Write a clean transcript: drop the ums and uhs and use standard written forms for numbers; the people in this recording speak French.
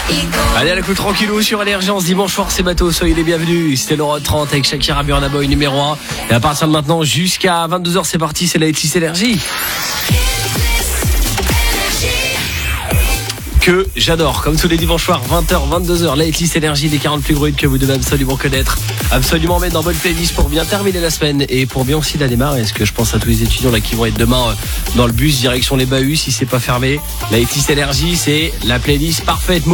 Allez, à la coup tranquillou sur Énergence, dimanche soir, c'est bateau, soyez les bienvenus. C'était l'Euro 30 avec Shakira, Burna Boy numéro 1. Et à partir de maintenant, jusqu'à 22h, c'est parti, c'est la Hitlist Énergie. Que j'adore, comme tous les dimanches soirs, 20h, 22h, la Hitlist Énergie des 40 plus gros hits que vous devez absolument connaître, absolument mettre dans votre playlist pour bien terminer la semaine et pour bien aussi la démarrer. Est-ce que je pense à tous les étudiants là qui vont être demain dans le bus direction les Bahuts si c'est pas fermé. La Hitlist Énergie, c'est la playlist parfaite.